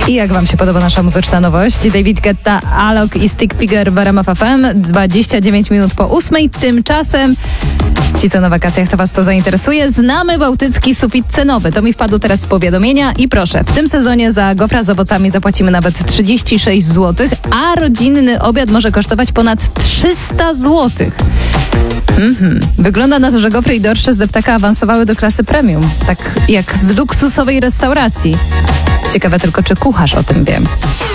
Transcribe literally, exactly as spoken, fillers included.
I jak wam się podoba nasza muzyczna nowość? David Guetta, Alok i Stick Figure w R M F F M. dwadzieścia dziewięć minut po ósmej. Tymczasem ci, co na wakacjach, to was to zainteresuje. Znamy bałtycki sufit cenowy. To mi wpadło teraz z powiadomienia i proszę, w tym sezonie za gofra z owocami zapłacimy nawet trzydzieści sześć złotych, a rodzinny obiad może kosztować ponad trzysta złotych. Mhm. Wygląda na to, że gofry i dorsze z deptaka awansowały do klasy premium. Tak jak z luksusowej restauracji. Ciekawe tylko, czy kucharz o tym wie.